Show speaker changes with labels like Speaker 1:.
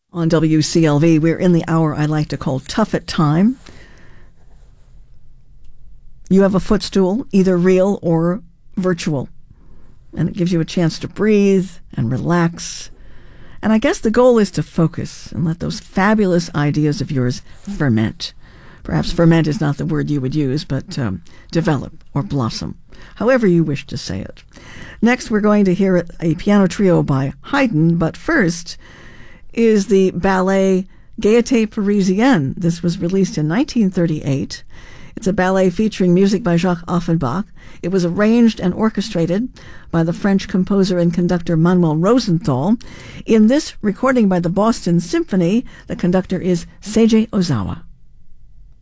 Speaker 1: On WCLV, we're in the hour I like to call Tough at Time. You have a footstool, either real or virtual, and it gives you a chance to breathe and relax. And I guess the goal is to focus and let those fabulous ideas of yours ferment. Perhaps ferment is not the word you would use, but develop or blossom, however you wish to say it. Next, we're going to hear a piano trio by Haydn, but first is the ballet Gaieté Parisienne. This was released in 1938. It's a ballet featuring music by Jacques Offenbach. It was arranged and orchestrated by the French composer and conductor Manuel Rosenthal. In this recording by the Boston Symphony, the conductor is Seiji Ozawa.